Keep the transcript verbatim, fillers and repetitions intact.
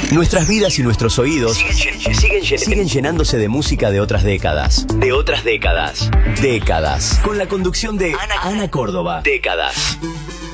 Nuestras vidas y nuestros oídos siguen, siguen, siguen llenándose de música de otras décadas. De otras décadas. Décadas. Con la conducción de Ana, Ana Córdoba. Décadas.